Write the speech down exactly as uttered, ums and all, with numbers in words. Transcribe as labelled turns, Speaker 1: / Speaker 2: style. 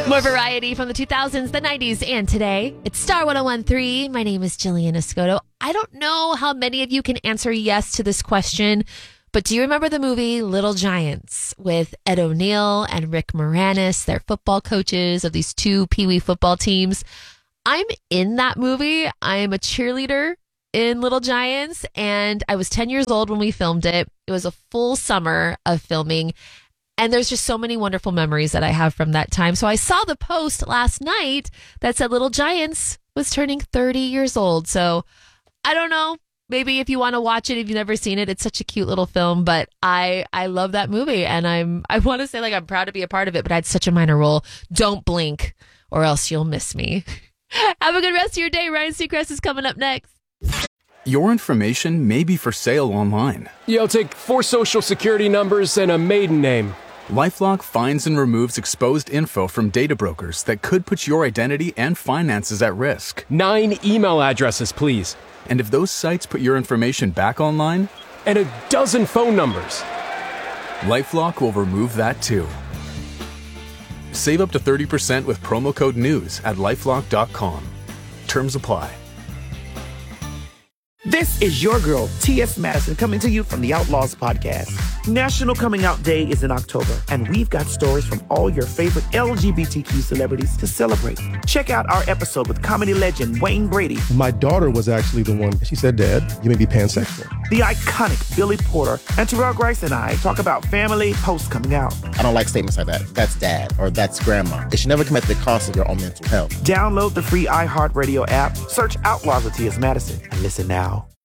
Speaker 1: More variety from the two thousands, the nineties, and today. It's Star one oh one point three. My name is Jillian Escoto. I don't know how many of you can answer yes to this question, but do you remember the movie Little Giants with Ed O'Neill and Rick Moranis? They're football coaches of these two Pee Wee football teams. I'm in that movie. I am a cheerleader in Little Giants, and I was ten years old when we filmed it. It was a full summer of filming, and there's just so many wonderful memories that I have from that time. So I saw the post last night that said Little Giants was turning thirty years old. So I don't know. Maybe if you want to watch it, if you've never seen it, it's such a cute little film. But I I love that movie, and I'm I want to say like I'm proud to be a part of it. But I had such a minor role. Don't blink, or else you'll miss me. Have a good rest of your day. Ryan Seacrest is coming up next.
Speaker 2: Your information may be for sale online.
Speaker 3: Yeah, I'll take four social security numbers and a maiden name.
Speaker 2: LifeLock finds and removes exposed info from data brokers that could put your identity and finances at risk.
Speaker 3: Nine email addresses, please.
Speaker 2: And if those sites put your information back online?
Speaker 3: And a dozen phone numbers.
Speaker 2: LifeLock will remove that too. Save up to thirty percent with promo code NEWS at lifelock dot com. Terms apply.
Speaker 4: This is your girl, T S. Madison, coming to you from the Outlaws Podcast. National Coming Out Day is in October, and we've got stories from all your favorite L G B T Q celebrities to celebrate. Check out our episode with comedy legend Wayne Brady.
Speaker 5: My daughter was actually the one, she said, Dad, you may be pansexual.
Speaker 4: The iconic Billy Porter and Terrell Grice and I talk about family post coming out.
Speaker 6: I don't like statements like that. That's dad or that's grandma. It should never come at the cost of your own mental health.
Speaker 4: Download the free iHeartRadio app, search Outlaws with T S. Madison, and listen now.